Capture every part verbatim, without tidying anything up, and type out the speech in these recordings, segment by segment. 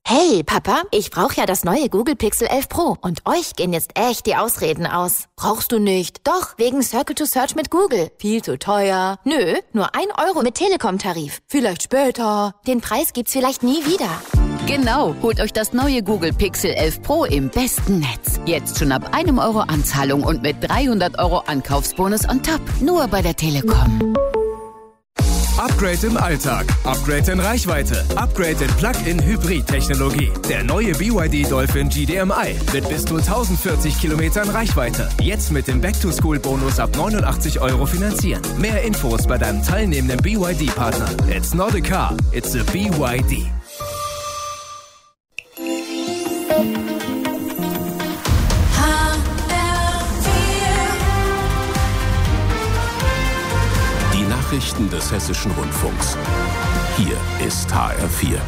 Hey, Papa, ich brauche ja das neue Google Pixel elf Pro und euch gehen jetzt echt die Ausreden aus. Brauchst du nicht? Doch, wegen Circle to Search mit Google. Viel zu teuer. Nö, nur ein Euro mit Telekom-Tarif. Vielleicht später. Den Preis gibt's vielleicht nie wieder. Genau, holt euch das neue Google Pixel elf Pro im besten Netz. Jetzt schon ab einem Euro Anzahlung und mit dreihundert Euro Ankaufsbonus on top. Nur bei der Telekom. Upgrade im Alltag, Upgrade in Reichweite, Upgrade in Plug-in-Hybrid-Technologie. Der neue B Y D Dolphin G D M I mit bis zu tausendvierzig Kilometern Reichweite. Jetzt mit dem Back-to-School-Bonus ab neunundachtzig Euro finanzieren. Mehr Infos bei deinem teilnehmenden B Y D-Partner. It's not a car, it's a B Y D. Nachrichten des Hessischen Rundfunks. Hier ist H R vier.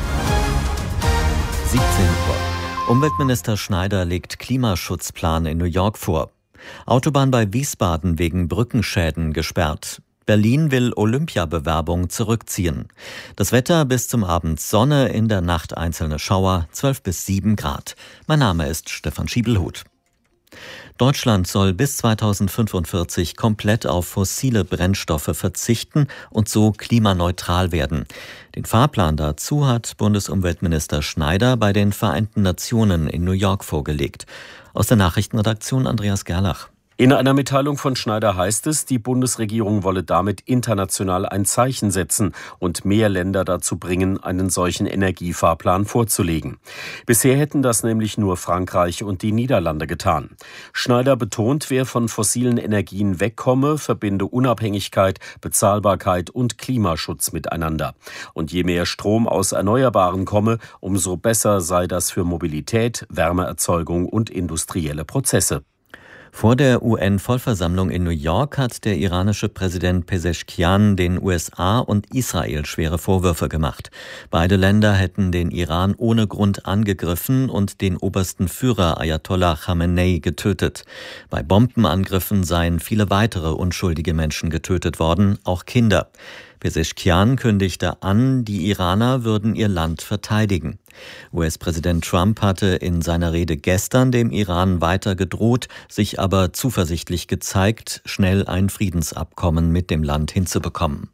siebzehn Uhr. Umweltminister Schneider legt Klimaschutzplan in New York vor. Autobahn bei Wiesbaden wegen Brückenschäden gesperrt. Berlin will Olympiabewerbung zurückziehen. Das Wetter bis zum Abend Sonne, in der Nacht einzelne Schauer, zwölf bis sieben Grad. Mein Name ist Stefan Schiebelhut. Deutschland soll bis zweitausendfünfundvierzig komplett auf fossile Brennstoffe verzichten und so klimaneutral werden. Den Fahrplan dazu hat Bundesumweltminister Schneider bei den Vereinten Nationen in New York vorgelegt. Aus der Nachrichtenredaktion Andreas Gerlach. In einer Mitteilung von Schneider heißt es, die Bundesregierung wolle damit international ein Zeichen setzen und mehr Länder dazu bringen, einen solchen Energiefahrplan vorzulegen. Bisher hätten das nämlich nur Frankreich und die Niederlande getan. Schneider betont, wer von fossilen Energien wegkomme, verbinde Unabhängigkeit, Bezahlbarkeit und Klimaschutz miteinander. Und je mehr Strom aus Erneuerbaren komme, umso besser sei das für Mobilität, Wärmeerzeugung und industrielle Prozesse. Vor der U N-Vollversammlung in New York hat der iranische Präsident Pezeshkian den U S A und Israel schwere Vorwürfe gemacht. Beide Länder hätten den Iran ohne Grund angegriffen und den obersten Führer Ayatollah Khamenei getötet. Bei Bombenangriffen seien viele weitere unschuldige Menschen getötet worden, auch Kinder. Pezeshkian kündigte an, die Iraner würden ihr Land verteidigen. U S-Präsident Trump hatte in seiner Rede gestern dem Iran weiter gedroht, sich aber zuversichtlich gezeigt, schnell ein Friedensabkommen mit dem Land hinzubekommen.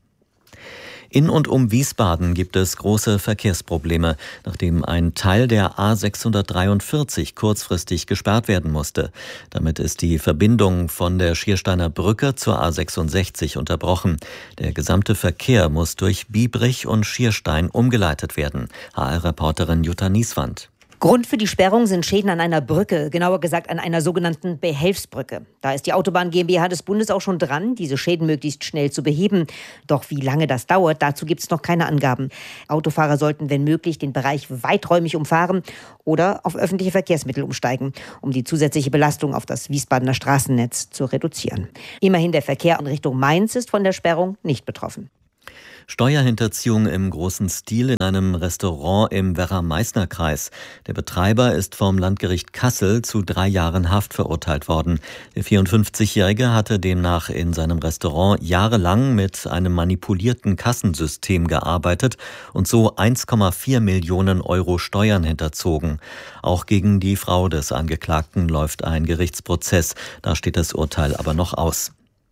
In und um Wiesbaden gibt es große Verkehrsprobleme, nachdem ein Teil der A sechshundertdreiundvierzig kurzfristig gesperrt werden musste. Damit ist die Verbindung von der Schiersteiner Brücke zur A sechsundsechzig unterbrochen. Der gesamte Verkehr muss durch Biebrich und Schierstein umgeleitet werden. H R-Reporterin Jutta Nieswand. Grund für die Sperrung sind Schäden an einer Brücke, genauer gesagt an einer sogenannten Behelfsbrücke. Da ist die Autobahn GmbH des Bundes auch schon dran, diese Schäden möglichst schnell zu beheben. Doch wie lange das dauert, dazu gibt es noch keine Angaben. Autofahrer sollten, wenn möglich, den Bereich weiträumig umfahren oder auf öffentliche Verkehrsmittel umsteigen, um die zusätzliche Belastung auf das Wiesbadener Straßennetz zu reduzieren. Immerhin der Verkehr in Richtung Mainz ist von der Sperrung nicht betroffen. Steuerhinterziehung im großen Stil in einem Restaurant im Werra-Meißner-Kreis. Der Betreiber ist vom Landgericht Kassel zu drei Jahren Haft verurteilt worden. Der vierundfünfzigjährige hatte demnach in seinem Restaurant jahrelang mit einem manipulierten Kassensystem gearbeitet und so eins Komma vier Millionen Euro Steuern hinterzogen. Auch gegen die Frau des Angeklagten läuft ein Gerichtsprozess. Da steht das Urteil aber noch aus.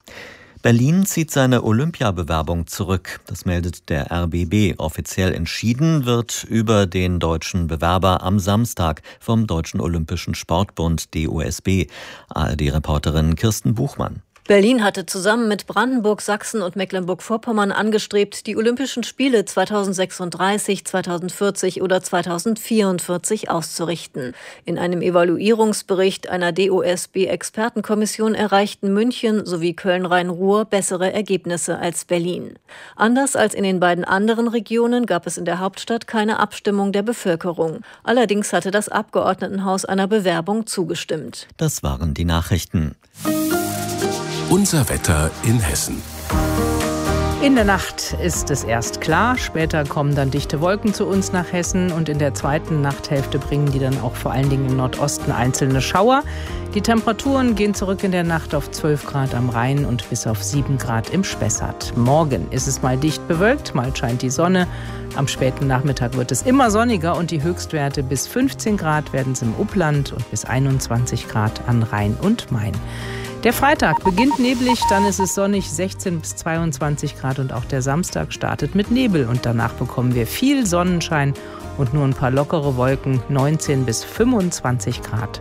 Berlin zieht seine Olympiabewerbung zurück. Das meldet der R B B. Offiziell entschieden wird über den deutschen Bewerber am Samstag vom Deutschen Olympischen Sportbund D O S B. A R D-Reporterin Kirsten Buchmann. Berlin hatte zusammen mit Brandenburg, Sachsen und Mecklenburg-Vorpommern angestrebt, die Olympischen Spiele zweitausendsechsunddreißig, zweitausendvierzig oder zweitausendvierundvierzig auszurichten. In einem Evaluierungsbericht einer D O S B-Expertenkommission erreichten München sowie Köln-Rhein-Ruhr bessere Ergebnisse als Berlin. Anders als in den beiden anderen Regionen gab es in der Hauptstadt keine Abstimmung der Bevölkerung. Allerdings hatte das Abgeordnetenhaus einer Bewerbung zugestimmt. Das waren die Nachrichten. Unser Wetter in Hessen. In der Nacht ist es erst klar, später kommen dann dichte Wolken zu uns nach Hessen und in der zweiten Nachthälfte bringen die dann auch vor allen Dingen im Nordosten einzelne Schauer. Die Temperaturen gehen zurück in der Nacht auf zwölf Grad am Rhein und bis auf sieben Grad im Spessart. Morgen ist es mal dicht bewölkt, mal scheint die Sonne. Am späten Nachmittag wird es immer sonniger und die Höchstwerte bis fünfzehn Grad werden es im Upland und bis einundzwanzig Grad an Rhein und Main. Der Freitag beginnt neblig, dann ist es sonnig, sechzehn bis zweiundzwanzig Grad und auch der Samstag startet mit Nebel und danach bekommen wir viel Sonnenschein und nur ein paar lockere Wolken, neunzehn bis fünfundzwanzig Grad.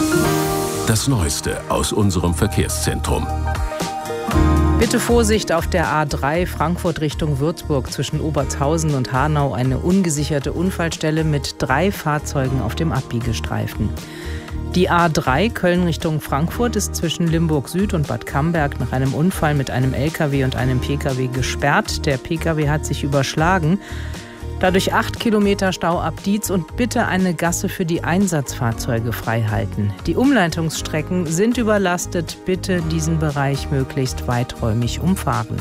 Das Neueste aus unserem Verkehrszentrum. Bitte Vorsicht auf der A drei Frankfurt Richtung Würzburg zwischen Obertshausen und Hanau, eine ungesicherte Unfallstelle mit drei Fahrzeugen auf dem Abbiegestreifen. Die A drei Köln Richtung Frankfurt ist zwischen Limburg Süd und Bad Camberg nach einem Unfall mit einem L K W und einem P K W gesperrt. Der P K W hat sich überschlagen. Dadurch acht Kilometer Stau ab Dietz und bitte eine Gasse für die Einsatzfahrzeuge freihalten. Die Umleitungsstrecken sind überlastet. Bitte diesen Bereich möglichst weiträumig umfahren.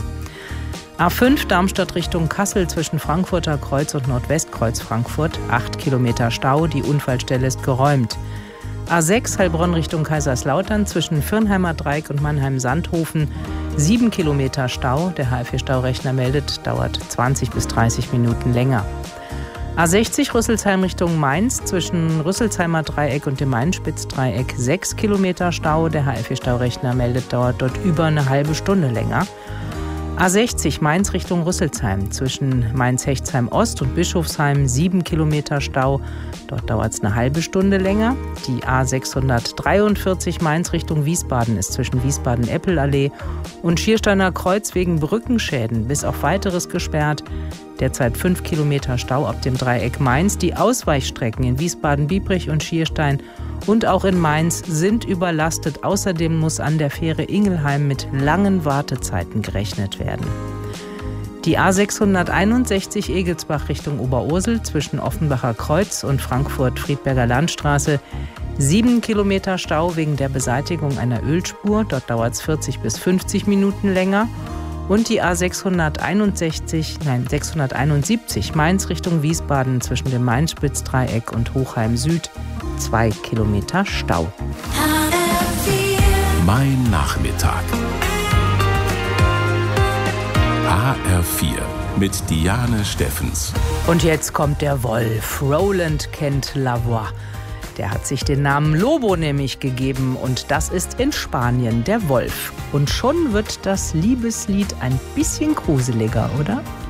A fünf Darmstadt Richtung Kassel zwischen Frankfurter Kreuz und Nordwestkreuz Frankfurt. acht Kilometer Stau. Die Unfallstelle ist geräumt. A sechs Heilbronn Richtung Kaiserslautern zwischen Firnheimer Dreieck und Mannheim-Sandhofen. sieben Kilometer Stau. Der H F V-Staurechner meldet, dauert zwanzig bis dreißig Minuten länger. A sechzig Rüsselsheim Richtung Mainz zwischen Rüsselsheimer Dreieck und dem Main-Spitz-Dreieck. sechs Kilometer Stau. Der H F V-Staurechner meldet, dauert dort über eine halbe Stunde länger. A sechzig Mainz Richtung Rüsselsheim zwischen Mainz-Hechtsheim Ost und Bischofsheim. sieben Kilometer Stau. Dort dauert es eine halbe Stunde länger. Die A sechshundertdreiundvierzig Mainz Richtung Wiesbaden ist zwischen Wiesbaden-Eppelallee und Schiersteiner Kreuz wegen Brückenschäden bis auf Weiteres gesperrt. Derzeit fünf Kilometer Stau ab dem Dreieck Mainz. Die Ausweichstrecken in Wiesbaden-Biebrich und Schierstein und auch in Mainz sind überlastet. Außerdem muss an der Fähre Ingelheim mit langen Wartezeiten gerechnet werden. Die A sechshunderteinundsechzig Egelsbach Richtung Oberursel zwischen Offenbacher Kreuz und Frankfurt-Friedberger Landstraße. Sieben Kilometer Stau wegen der Beseitigung einer Ölspur. Dort dauert es vierzig bis fünfzig Minuten länger. Und die A sechshunderteinundsechzig, nein, sechshunderteinundsiebzig Mainz Richtung Wiesbaden zwischen dem Main-Spitz-Dreieck und Hochheim Süd. Zwei Kilometer Stau. Mein Nachmittag. H R vier mit Diane Steffens. Und jetzt kommt der Wolf. Roland kennt La Voix. Der hat sich den Namen Lobo nämlich gegeben und das ist in Spanien der Wolf. Und schon wird das Liebeslied ein bisschen gruseliger, oder?